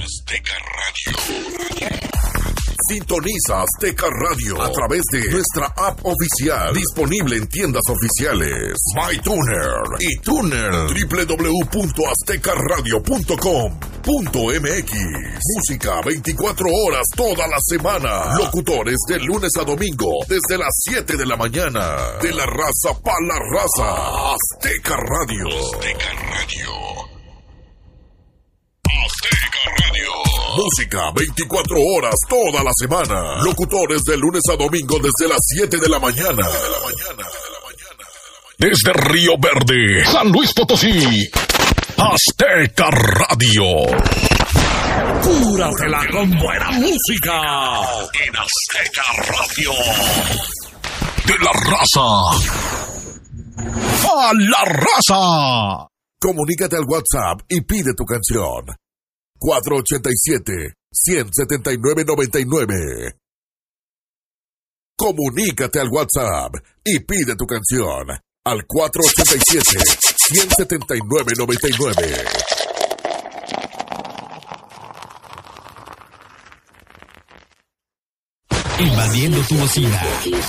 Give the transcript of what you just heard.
Azteca Radio. Sintoniza Azteca Radio a través de nuestra app oficial, disponible en tiendas oficiales, MyTuner y Tuner, www.aztecaradio.com.mx. Música 24 horas toda la semana. Locutores de lunes a domingo desde las 7 de la mañana. De la raza pa' la raza. Azteca Radio. Azteca Radio. Azteca Radio. Música 24 horas toda la semana. Locutores de lunes a domingo desde las 7 de la mañana. Desde Río Verde, San Luis Potosí, Azteca Radio. Cúratela con buena música en Azteca Radio. De la raza a la raza. Comunícate al WhatsApp y pide tu canción. 487-179-99. Comunícate al WhatsApp y pide tu canción al 487-179-99. Invadiendo tu bocina.